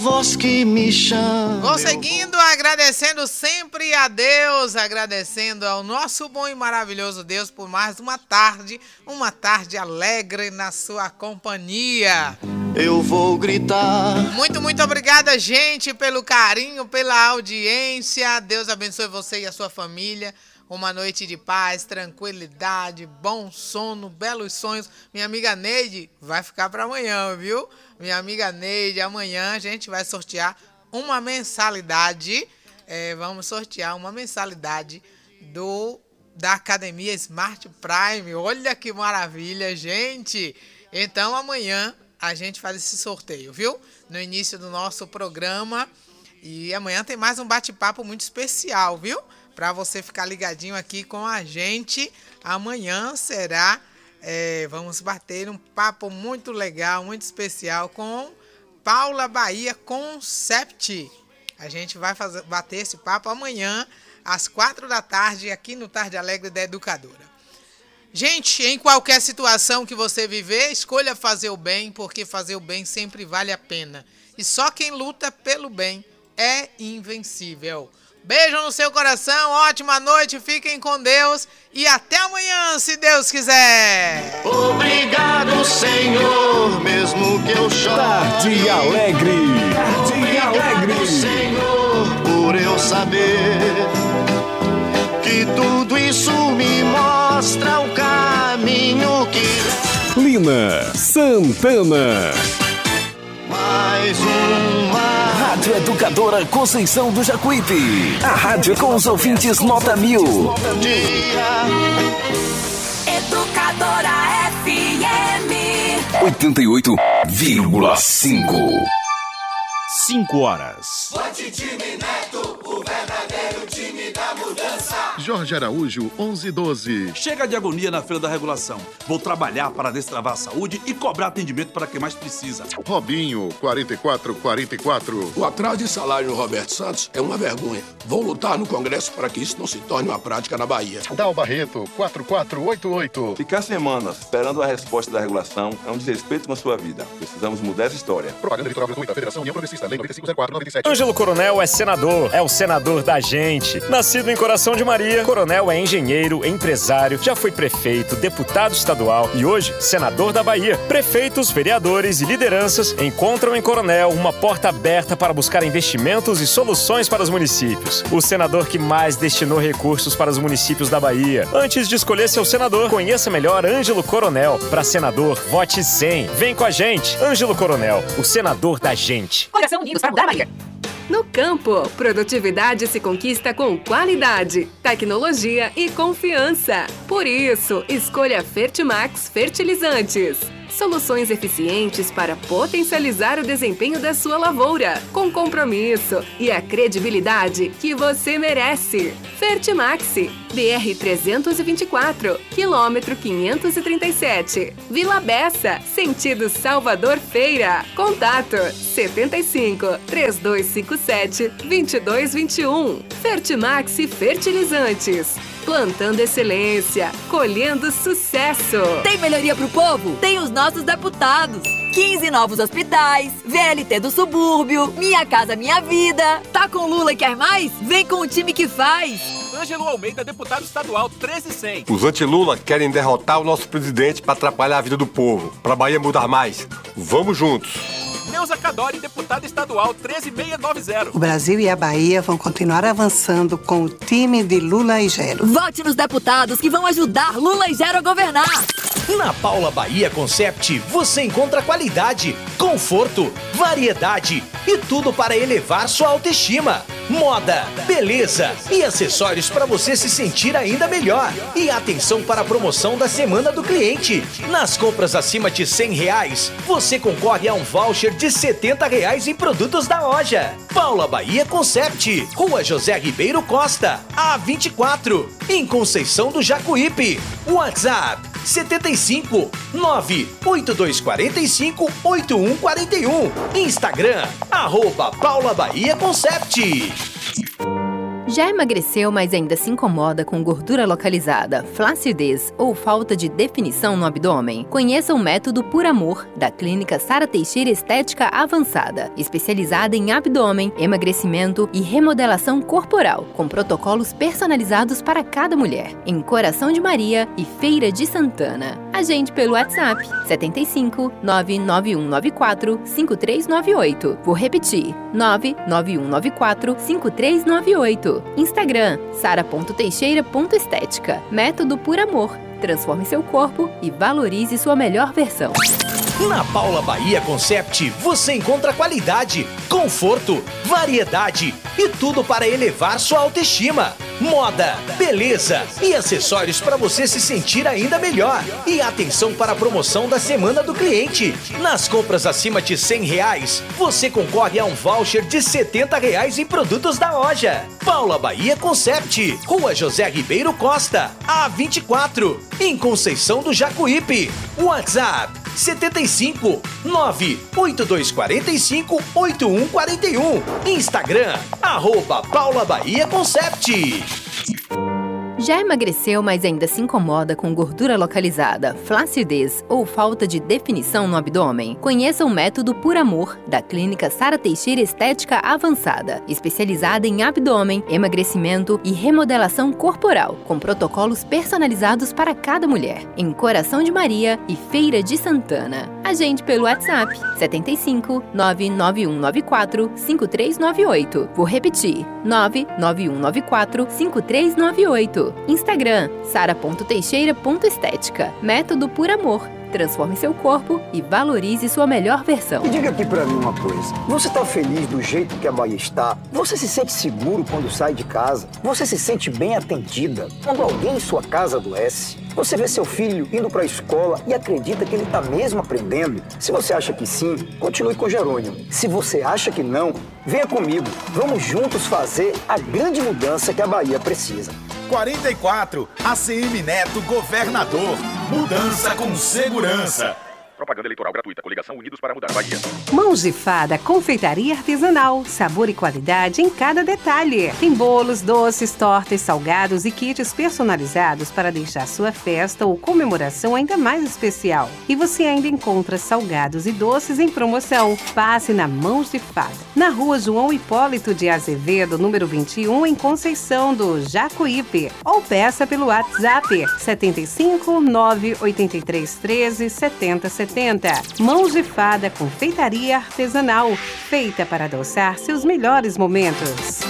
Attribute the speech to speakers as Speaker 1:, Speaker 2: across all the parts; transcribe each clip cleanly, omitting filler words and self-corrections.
Speaker 1: Voz que me chama.
Speaker 2: Vou seguindo, agradecendo sempre a Deus, agradecendo ao nosso bom e maravilhoso Deus por mais uma tarde alegre na sua companhia.
Speaker 1: Eu vou gritar.
Speaker 2: Muito obrigada, gente, pelo carinho, pela audiência. Deus abençoe você e a sua família. Uma noite de paz, tranquilidade, bom sono, belos sonhos. Minha amiga Neide vai ficar para amanhã, viu? Minha amiga Neide, amanhã a gente vai sortear uma mensalidade. Vamos sortear uma mensalidade da Academia Smart Prime. Olha que maravilha, gente! Então amanhã a gente faz esse sorteio, viu? No início do nosso programa. E amanhã tem mais um bate-papo muito especial, viu? Para você ficar ligadinho aqui com a gente. Amanhã será... vamos bater um papo muito legal, muito especial com Paula Bahia Concept. A gente vai bater esse papo amanhã, às 4 da tarde, aqui no Tarde Alegre da Educadora. Gente, em qualquer situação que você viver, escolha fazer o bem, porque fazer o bem sempre vale a pena. E só quem luta pelo bem é invencível. Beijo no seu coração, ótima noite, fiquem com Deus e até amanhã, se Deus quiser.
Speaker 1: Obrigado, Senhor, mesmo que eu chore.
Speaker 3: Tarde Alegre. Tarde Alegre.
Speaker 1: Obrigado, Senhor, por eu saber que tudo isso me mostra o caminho que...
Speaker 3: Lina Santana.
Speaker 1: Mais uma
Speaker 3: Rádio Educadora Conceição do Jacuípe. A rádio com os ouvintes nota 1000.
Speaker 1: dia.
Speaker 4: Educadora FM
Speaker 3: 88,5.
Speaker 5: 5 horas.
Speaker 6: Forte time Neto, o verdadeiro time da mudança.
Speaker 7: Jorge Araújo, 1112.
Speaker 5: Chega de agonia na Feira da Regulação. Vou trabalhar para destravar a saúde e cobrar atendimento para quem mais precisa.
Speaker 7: Robinho, 4444.
Speaker 6: O atraso de salário no Roberto Santos é uma vergonha. Vou lutar no Congresso para que isso não se torne uma prática na Bahia.
Speaker 7: Dal Barreto, 4488.
Speaker 8: Ficar semanas esperando a resposta da regulação é um desrespeito com a sua vida. Precisamos mudar essa história.
Speaker 7: Propaganda eleitoral gratuita, Federação União Progressista, Lei 9504/97.
Speaker 9: Ângelo Coronel é senador, é o senador da gente. Nascido em Coração de Maria, Coronel é engenheiro, empresário, já foi prefeito, deputado estadual e hoje senador da Bahia. Prefeitos, vereadores e lideranças encontram em Coronel uma porta aberta para buscar investimentos e soluções para os municípios. O senador que mais destinou recursos para os municípios da Bahia. Antes de escolher seu senador, conheça melhor Ângelo Coronel. Para senador, vote 100. Vem com a gente, Ângelo Coronel, o senador da gente.
Speaker 4: Coração Unidos para mudar a Bahia. No campo, produtividade se conquista com qualidade, tecnologia e confiança. Por isso, escolha Fertimax Fertilizantes. Soluções eficientes para potencializar o desempenho da sua lavoura, com compromisso e a credibilidade que você merece. Fertimax, BR-324, quilômetro 537, Vila Bessa, sentido Salvador Feira. Contato 75 3257 2221. Fertimax Fertilizantes. Plantando excelência, colhendo sucesso.
Speaker 10: Tem melhoria pro povo? Tem os nossos deputados. 15 novos hospitais, VLT do subúrbio, Minha Casa Minha Vida. Tá com Lula e quer mais? Vem com o time que faz.
Speaker 11: Ângelo Almeida, deputado estadual 13100.
Speaker 12: Os anti-Lula querem derrotar o nosso presidente para atrapalhar a vida do povo. Pra Bahia mudar mais. Vamos juntos.
Speaker 11: Neuza Cadori, deputada estadual 13690.
Speaker 13: O Brasil e a Bahia vão continuar avançando com o time de Lula e Gero.
Speaker 10: Vote nos deputados que vão ajudar Lula e Gero a governar.
Speaker 14: Na Paula Bahia Concept, você encontra qualidade, conforto, variedade e tudo para elevar sua autoestima. Moda, beleza e acessórios para você se sentir ainda melhor. E atenção para a promoção da Semana do Cliente. Nas compras acima de R$100, você concorre a um voucher de R$70 em produtos da loja. Paula Bahia Concept, Rua José Ribeiro Costa, A24, em Conceição do Jacuípe. WhatsApp 75 98245 8141. Instagram @Paula Bahia Concept.
Speaker 15: Já emagreceu, mas ainda se incomoda com gordura localizada, flacidez ou falta de definição no abdômen? Conheça o método Por Amor, da Clínica Sara Teixeira Estética Avançada, especializada em abdômen, emagrecimento e remodelação corporal, com protocolos personalizados para cada mulher, em Coração de Maria e Feira de Santana. Agende pelo WhatsApp 75 99194 5398. Vou repetir, 99194 5398. Instagram, sara.teixeira.estética. Método Por Amor. Transforme seu corpo e valorize sua melhor versão.
Speaker 14: Na Paula Bahia Concept, você encontra qualidade, conforto, variedade e tudo para elevar sua autoestima. Moda, beleza e acessórios para você se sentir ainda melhor. E atenção para a promoção da Semana do Cliente. Nas compras acima de R$100, você concorre a um voucher de R$70 em produtos da loja. Paula Bahia Concept, Rua José Ribeiro Costa, A24, em Conceição do Jacuípe. WhatsApp 75 98245 8141. Instagram, @Paula Bahia Concept.
Speaker 15: Já emagreceu, mas ainda se incomoda com gordura localizada, flacidez ou falta de definição no abdômen? Conheça o método Por Amor, da Clínica Sara Teixeira Estética Avançada, especializada em abdômen, emagrecimento e remodelação corporal, com protocolos personalizados para cada mulher, em Coração de Maria e Feira de Santana. Agende pelo WhatsApp 75 99194 5398. Vou repetir, 99194 5398. Instagram, sara.teixeira.estética. Método Por Amor. Transforme seu corpo e valorize sua melhor versão.
Speaker 16: E diga aqui pra mim uma coisa. Você tá feliz do jeito que a Bahia está? Você se sente seguro quando sai de casa? Você se sente bem atendida quando alguém em sua casa adoece? Você vê seu filho indo pra escola e acredita que ele tá mesmo aprendendo? Se você acha que sim, continue com Jerônimo. Se você acha que não, venha comigo. Vamos juntos fazer a grande mudança que a Bahia precisa.
Speaker 17: 44, ACM Neto, governador. Mudança com segurança.
Speaker 7: Propaganda eleitoral gratuita. Coligação Unidos para Mudar Bahia.
Speaker 18: Mãos de Fada, confeitaria artesanal. Sabor e qualidade em cada detalhe. Tem bolos, doces, tortas, salgados e kits personalizados para deixar sua festa ou comemoração ainda mais especial. E você ainda encontra salgados e doces em promoção. Passe na Mãos de Fada, na Rua João Hipólito de Azevedo, número 21, em Conceição do Jacuípe. Ou peça pelo WhatsApp 75 983 13 70 70. Mãos de Fada, confeitaria artesanal, feita para adoçar seus melhores momentos.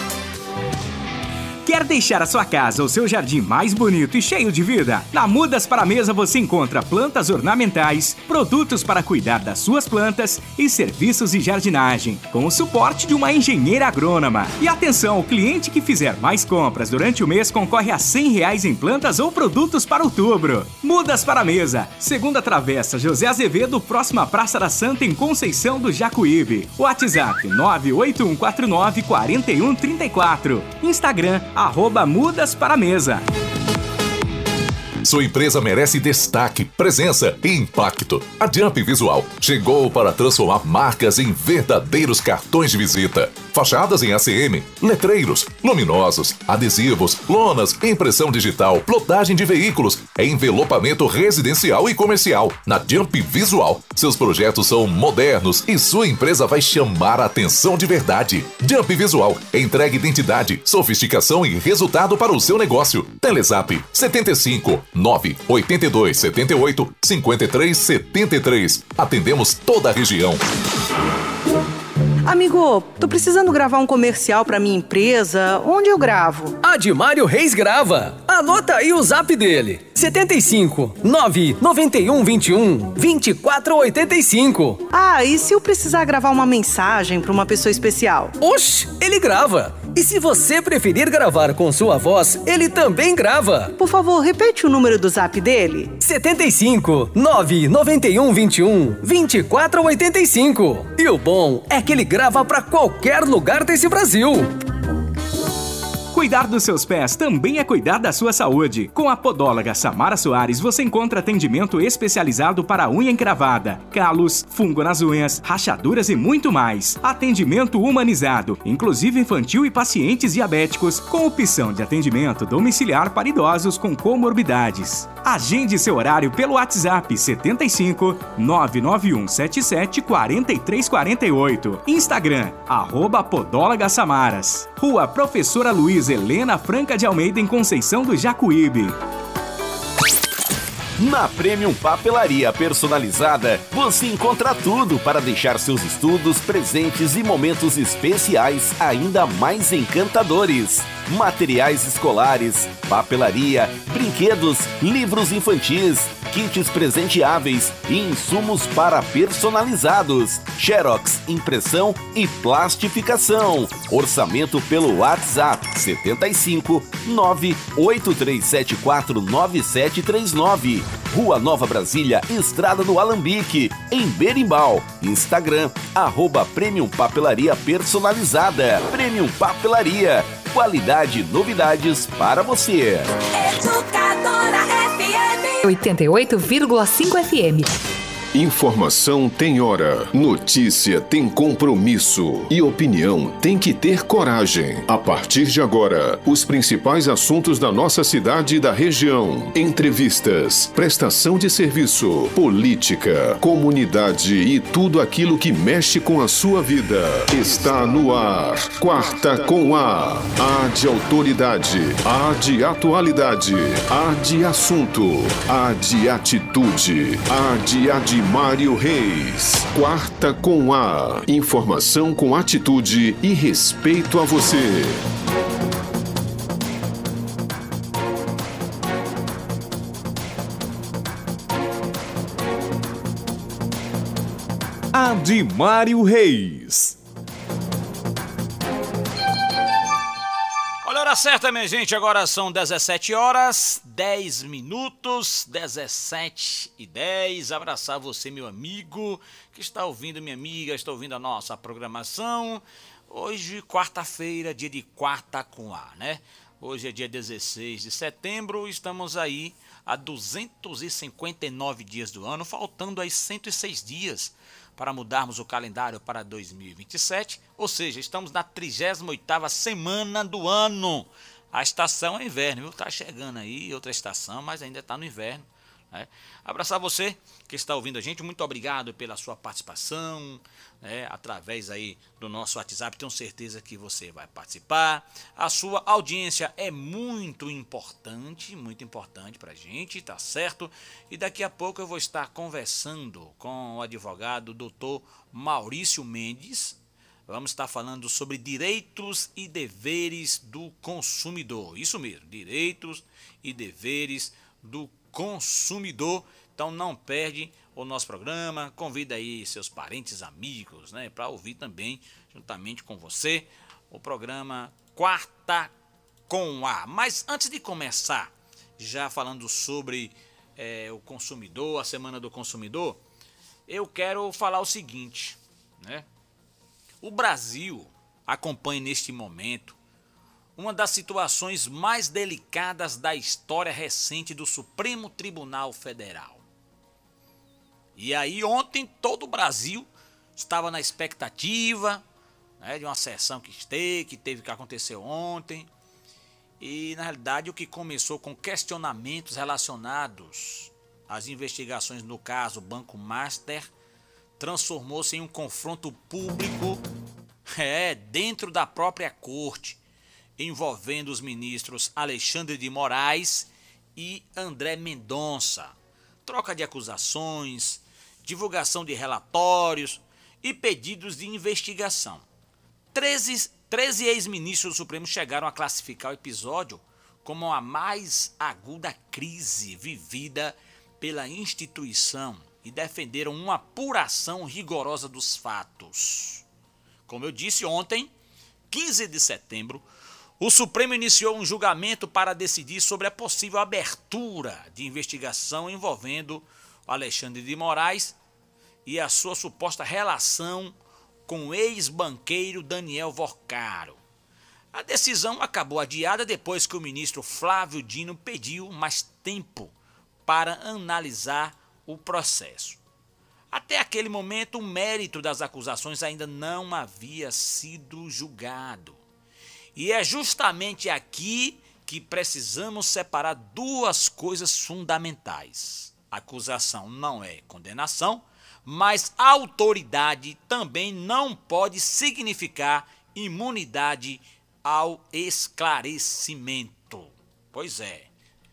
Speaker 19: Quer deixar a sua casa ou seu jardim mais bonito e cheio de vida? Na Mudas para a Mesa você encontra plantas ornamentais, produtos para cuidar das suas plantas e serviços de jardinagem, com o suporte de uma engenheira agrônoma. E atenção, o cliente que fizer mais compras durante o mês concorre a R$100 em plantas ou produtos para outubro. Mudas para a Mesa, segunda travessa José Azevedo, próxima à Praça da Santa, em Conceição do Jacuípe. WhatsApp 98149 4134. Instagram @Mudas para a Mesa.
Speaker 20: Sua empresa merece destaque, presença e impacto. A Jump Visual chegou para transformar marcas em verdadeiros cartões de visita. Fachadas em ACM, letreiros, luminosos, adesivos, lonas, impressão digital, plotagem de veículos, envelopamento residencial e comercial. Na Jump Visual, seus projetos são modernos e sua empresa vai chamar a atenção de verdade. Jump Visual entrega identidade, sofisticação e resultado para o seu negócio. Telezap 75 982 78 53 73. Atendemos toda a região.
Speaker 21: Amigo, tô precisando gravar um comercial pra minha empresa. Onde eu gravo?
Speaker 22: A Dimário Reis grava. Anota aí o zap dele. 75 991 21 24 85.
Speaker 21: Ah, e se eu precisar gravar uma mensagem pra uma pessoa especial?
Speaker 22: Oxe, ele grava. E se você preferir gravar com sua voz, ele também grava.
Speaker 21: Por favor, repete o número do zap dele.
Speaker 22: 75 991 21 24 85. E o bom é que ele grava pra qualquer lugar desse Brasil.
Speaker 19: Cuidar dos seus pés também é cuidar da sua saúde. Com a podóloga Samara Soares, você encontra atendimento especializado para unha encravada, calos, fungo nas unhas, rachaduras e muito mais. Atendimento humanizado, inclusive infantil e pacientes diabéticos, com opção de atendimento domiciliar para idosos com comorbidades. Agende seu horário pelo WhatsApp 75 991 77 4348. Instagram, @Podóloga Samaras. Rua Professora Luiz Helena Franca de Almeida, em Conceição do Jacuíbe.
Speaker 3: Na Premium Papelaria Personalizada, você encontra tudo para deixar seus estudos, presentes e momentos especiais ainda mais encantadores. Materiais escolares, papelaria, brinquedos, livros infantis, kits presenteáveis e insumos para personalizados, xerox, impressão e plastificação. Orçamento pelo WhatsApp 75 983749739. Rua Nova Brasília, Estrada do Alambique, em Berimbau. Instagram, @Premium Papelaria Personalizada. Premium Papelaria. Qualidade e novidades para você.
Speaker 1: Educadora FM 88,5 FM.
Speaker 2: Informação tem hora, notícia tem compromisso e opinião tem que ter coragem. A partir de agora, os principais assuntos da nossa cidade e da região. Entrevistas, prestação de serviço, política, comunidade e tudo aquilo que mexe com a sua vida. Está no ar. Quarta com A. A de autoridade, A de atualidade, A de assunto, A de atitude, A de Mário Reis. Quarta com A. Informação com atitude e respeito a você.
Speaker 23: A de Mário Reis.
Speaker 24: Olha a hora certa, minha gente. Agora são 17 horas, 10 minutos, 17h10. Abraçar você, meu amigo, que está ouvindo, minha amiga, está ouvindo a nossa programação. Hoje, quarta-feira, dia de Quarta com A, né? Hoje é dia 16 de setembro, estamos aí a 259 dias do ano, faltando aí 106 dias para mudarmos o calendário para 2027, ou seja, estamos na 38ª semana do ano. A estação é inverno, viu? Tá chegando aí outra estação, mas ainda está no inverno, né? Abraçar você que está ouvindo a gente, muito obrigado pela sua participação, né? Através aí do nosso WhatsApp, tenho certeza que você vai participar. A sua audiência é muito importante pra gente, tá certo? E daqui a pouco eu vou estar conversando com o advogado Dr. Maurício Mendes. Vamos estar falando sobre direitos e deveres do consumidor. Isso mesmo, direitos e deveres do consumidor. Então não perde o nosso programa, convida aí seus parentes, amigos, né, para ouvir também, juntamente com você, o programa Quarta com A. Mas antes de começar, já falando sobre o consumidor, a Semana do Consumidor, eu quero falar o seguinte, né? O Brasil acompanha neste momento uma das situações mais delicadas da história recente do Supremo Tribunal Federal. E aí ontem todo o Brasil estava na expectativa, né, de uma sessão que teve que acontecer ontem. E na realidade o que começou com questionamentos relacionados às investigações no caso Banco Master transformou-se em um confronto público dentro da própria corte, envolvendo os ministros Alexandre de Moraes e André Mendonça. Troca de acusações, divulgação de relatórios e pedidos de investigação. 13 ex-ministros do Supremo chegaram a classificar o episódio como a mais aguda crise vivida pela instituição e defenderam uma apuração rigorosa dos fatos. Como eu disse ontem, 15 de setembro, o Supremo iniciou um julgamento para decidir sobre a possível abertura de investigação envolvendo Alexandre de Moraes e a sua suposta relação com o ex-banqueiro Daniel Vorcaro. A decisão acabou adiada depois que o ministro Flávio Dino pediu mais tempo para analisar o processo. Até aquele momento, o mérito das acusações ainda não havia sido julgado. E é justamente aqui que precisamos separar duas coisas fundamentais. Acusação não é condenação, mas autoridade também não pode significar imunidade ao esclarecimento. Pois é.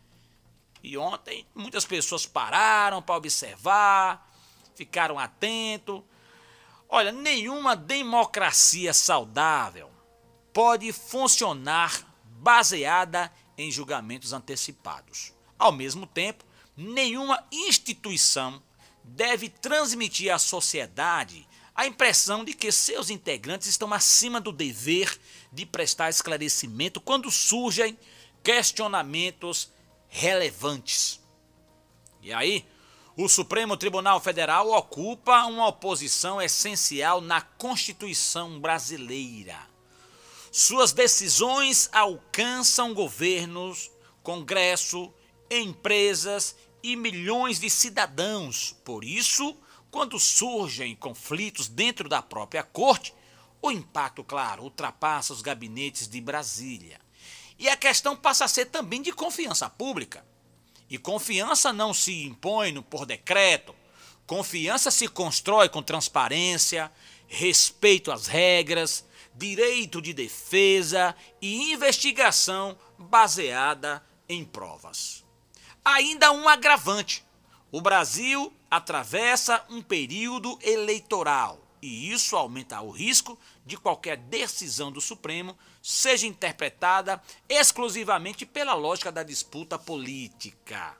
Speaker 24: E ontem muitas pessoas pararam para observar, ficaram atentos. Olha, nenhuma democracia saudável pode funcionar baseada em julgamentos antecipados. Ao mesmo tempo, nenhuma instituição deve transmitir à sociedade a impressão de que seus integrantes estão acima do dever de prestar esclarecimento quando surgem questionamentos relevantes. E aí, o Supremo Tribunal Federal ocupa uma posição essencial na Constituição brasileira. Suas decisões alcançam governos, Congresso, empresas e milhões de cidadãos. Por isso, quando surgem conflitos dentro da própria corte, o impacto, claro, ultrapassa os gabinetes de Brasília. E a questão passa a ser também de confiança pública. E confiança não se impõe por decreto. Confiança se constrói com transparência, respeito às regras, direito de defesa e investigação baseada em provas. Ainda um agravante. O Brasil atravessa um período eleitoral e isso aumenta o risco de qualquer decisão do Supremo seja interpretada exclusivamente pela lógica da disputa política.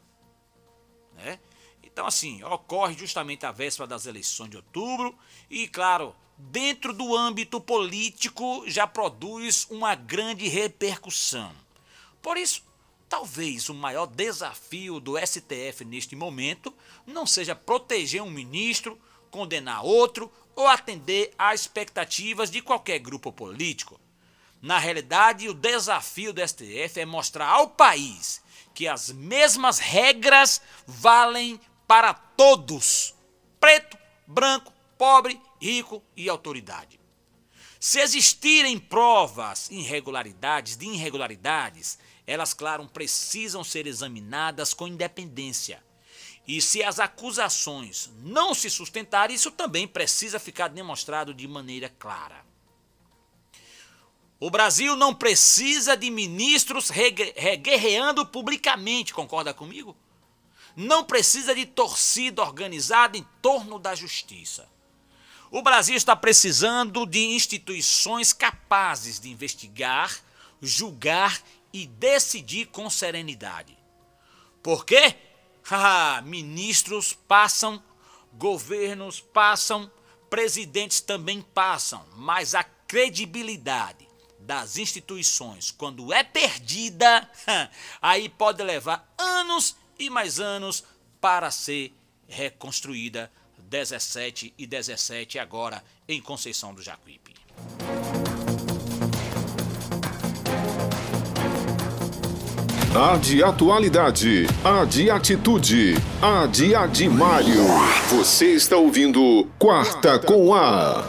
Speaker 24: Então, assim, ocorre justamente a véspera das eleições de outubro e, claro, dentro do âmbito político já produz uma grande repercussão. Por isso, talvez o maior desafio do STF neste momento não seja proteger um ministro, condenar outro ou atender às expectativas de qualquer grupo político. Na realidade, o desafio do STF é mostrar ao país que as mesmas regras valem para todos, preto, branco, pobre, rico e autoridade. Se existirem provas de irregularidades, elas, claro, precisam ser examinadas com independência. E se as acusações não se sustentarem, isso também precisa ficar demonstrado de maneira clara. O Brasil não precisa de ministros reguerreando publicamente, concorda comigo? Não precisa de torcida organizada em torno da justiça. O Brasil está precisando de instituições capazes de investigar, julgar e decidir com serenidade. Por quê? Ministros passam, governos passam, presidentes também passam, mas a credibilidade das instituições, quando é perdida, aí pode levar anos e mais anos para ser reconstruída. 17 e 17 agora em Conceição do Jacuípe.
Speaker 2: A de atualidade, a de atitude, a de Adimário. Você está ouvindo Quarta com A.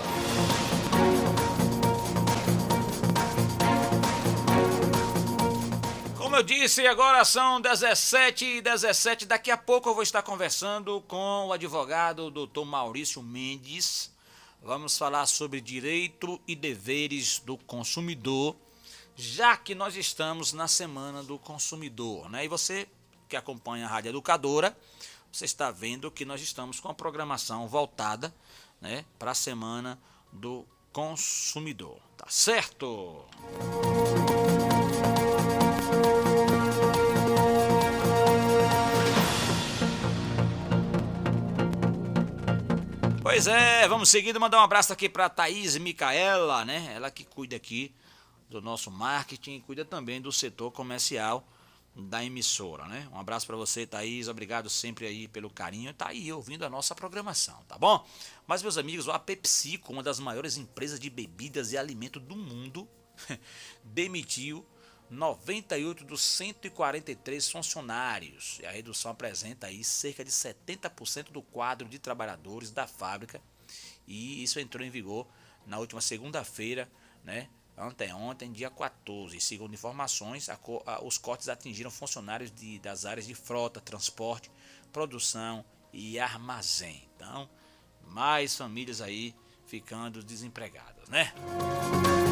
Speaker 24: Como eu disse, agora são 17h17. Daqui a pouco eu vou estar conversando com o advogado Dr. Maurício Mendes. Vamos falar sobre direito e deveres do consumidor, já que nós estamos na Semana do Consumidor, né? E você que acompanha a Rádio Educadora, você está vendo que nós estamos com a programação voltada, né, para a Semana do Consumidor, tá certo? Pois é, vamos seguindo, mandar um abraço aqui para a Thaís Micaela, né? Ela que cuida aqui do nosso marketing e cuida também do setor comercial da emissora, né? Um abraço para você, Thaís, obrigado sempre aí pelo carinho, tá aí ouvindo a nossa programação, tá bom? Mas, meus amigos, a PepsiCo, uma das maiores empresas de bebidas e alimento do mundo, demitiu 98 dos 143 funcionários. E a redução apresenta aí cerca de 70% do quadro de trabalhadores da fábrica. E isso entrou em vigor na última segunda-feira, né? Ontem, dia 14. Segundo informações, os cortes atingiram funcionários das áreas de frota, transporte, produção e armazém. Então, mais famílias aí ficando desempregadas, né?